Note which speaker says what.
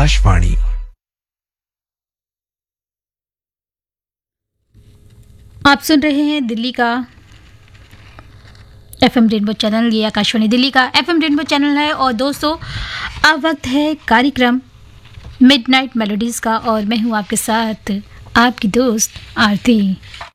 Speaker 1: आकाशवाणी।
Speaker 2: आप सुन रहे हैं दिल्ली का एफएम रेनबो चैनल। ये आकाशवाणी दिल्ली का एफएम रेनबो चैनल है। और दोस्तों, अब वक्त है कार्यक्रम मिडनाइट मेलोडीज का, और मैं हूं आपके साथ आपकी दोस्त आरती।